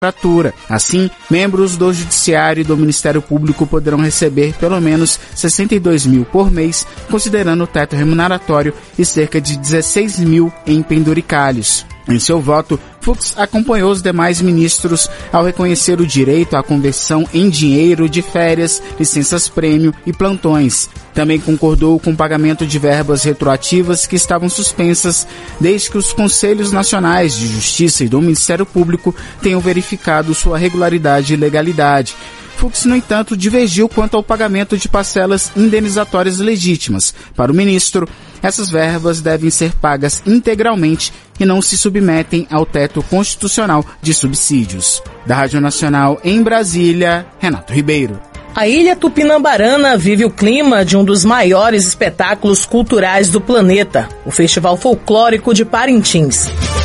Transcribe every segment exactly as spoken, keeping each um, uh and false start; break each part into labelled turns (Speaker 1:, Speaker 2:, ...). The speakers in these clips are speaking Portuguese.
Speaker 1: remuneratura. Assim, membros do Judiciário e do Ministério Público poderão receber pelo menos sessenta e dois mil por mês, considerando o teto remuneratório, e cerca de dezesseis mil em penduricalhos. Em seu voto, Fux acompanhou os demais ministros ao reconhecer o direito à conversão em dinheiro de férias, licenças-prêmio e plantões. Também concordou com o pagamento de verbas retroativas que estavam suspensas desde que os Conselhos Nacionais de Justiça e do Ministério Público tenham verificado sua regularidade e legalidade. Fux, no entanto, divergiu quanto ao pagamento de parcelas indenizatórias legítimas. Para o ministro, essas verbas devem ser pagas integralmente e não se submetem ao teto constitucional de subsídios. Da Rádio Nacional em Brasília, Renato Ribeiro.
Speaker 2: A Ilha Tupinambarana vive o clima de um dos maiores espetáculos culturais do planeta, o Festival Folclórico de Parintins.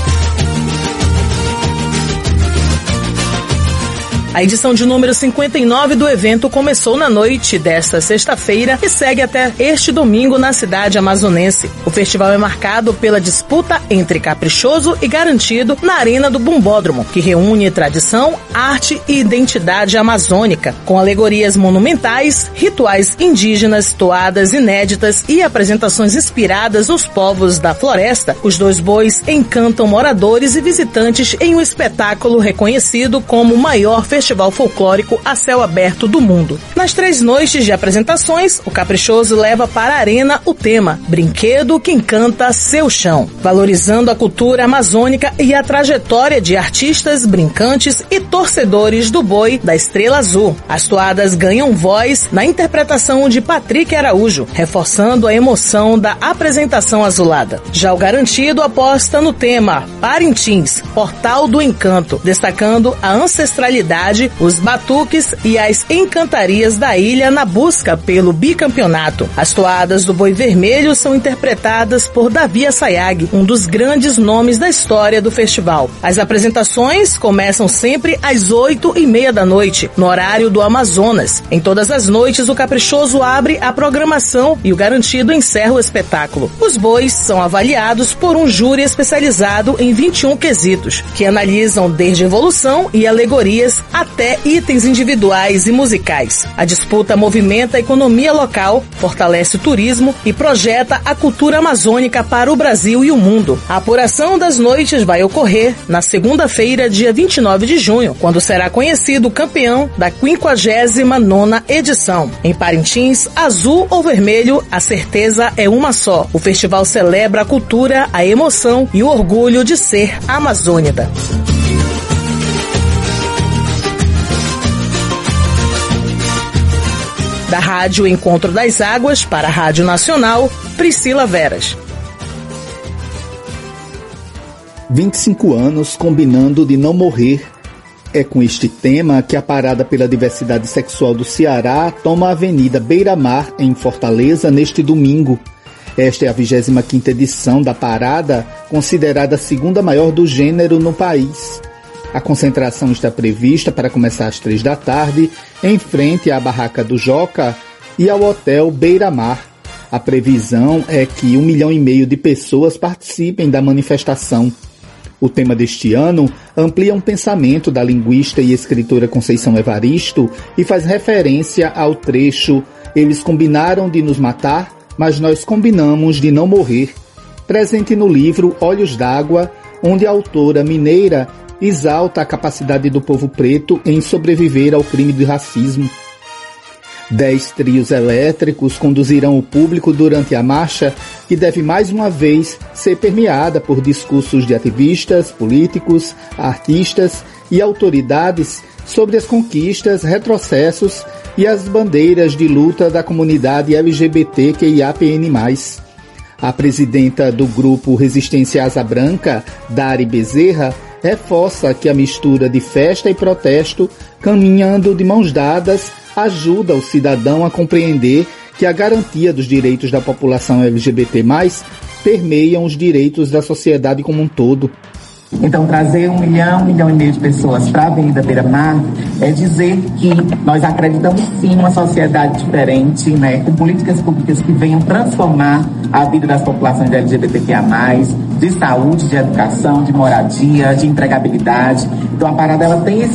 Speaker 2: A edição de número cinquenta e nove do evento começou na noite desta sexta-feira e segue até este domingo na cidade amazonense. O festival é marcado pela disputa entre Caprichoso e Garantido na Arena do Bumbódromo, que reúne tradição, arte e identidade amazônica, com alegorias monumentais, rituais indígenas, toadas inéditas e apresentações inspiradas nos povos da floresta. Os dois bois encantam moradores e visitantes em um espetáculo reconhecido como o maior festival Festival folclórico a céu aberto do mundo. Nas três noites de apresentações, o Caprichoso leva para a arena o tema Brinquedo que Encanta Seu Chão, valorizando a cultura amazônica e a trajetória de artistas, brincantes e torcedores do boi da Estrela Azul. As toadas ganham voz na interpretação de Patrick Araújo, reforçando a emoção da apresentação azulada. Já o Garantido aposta no tema Parintins, Portal do Encanto, destacando a ancestralidade, os batuques e as encantarias da ilha na busca pelo bicampeonato. As toadas do Boi Vermelho são interpretadas por Davi Assayag, um dos grandes nomes da história do festival. As apresentações começam sempre às oito e meia da noite, no horário do Amazonas. Em todas as noites, o Caprichoso abre a programação e o Garantido encerra o espetáculo. Os bois são avaliados por um júri especializado em vinte e um quesitos, que analisam desde evolução e alegorias até itens individuais e musicais. A disputa movimenta a economia local, fortalece o turismo e projeta a cultura amazônica para o Brasil e o mundo. A apuração das noites vai ocorrer na segunda-feira, dia vinte e nove de junho, quando será conhecido o campeão da quinquagésima nona edição. Em Parintins, azul ou vermelho, a certeza é uma só. O festival celebra a cultura, a emoção e o orgulho de ser amazônida. Da Rádio Encontro das Águas para a Rádio Nacional, Priscila Veras.
Speaker 3: vinte e cinco anos combinando de não morrer. É com este tema que a Parada pela Diversidade Sexual do Ceará toma a Avenida Beira-Mar, em Fortaleza, neste domingo. Esta é a vigésima quinta edição da parada, considerada a segunda maior do gênero no país. A concentração está prevista para começar às três da tarde, em frente à Barraca do Joca e ao Hotel Beira-Mar. A previsão é que um milhão e meio de pessoas participem da manifestação. O tema deste ano amplia um pensamento da linguista e escritora Conceição Evaristo e faz referência ao trecho "Eles combinaram de nos matar, mas nós combinamos de não morrer", presente no livro Olhos d'Água, onde a autora mineira exalta a capacidade do povo preto em sobreviver ao crime de racismo. Dez trios elétricos conduzirão o público durante a marcha, que deve mais uma vez ser permeada por discursos de ativistas, políticos, artistas e autoridades sobre as conquistas, retrocessos e as bandeiras de luta da comunidade L G B T Q I A P N mais. A presidenta do grupo Resistência Asa Branca, Dari Bezerra, reforça que a mistura de festa e protesto, caminhando de mãos dadas, ajuda o cidadão a compreender que a garantia dos direitos da população L G B T mais, permeiam os direitos da sociedade como um todo.
Speaker 4: Então, trazer um milhão, um milhão e meio de pessoas para a Avenida Beira-Mar é dizer que nós acreditamos sim em uma sociedade diferente, né, com políticas públicas que venham transformar a vida das populações L G B T Q I A mais, de saúde, de educação, de moradia, de empregabilidade. Então a parada ela tem esse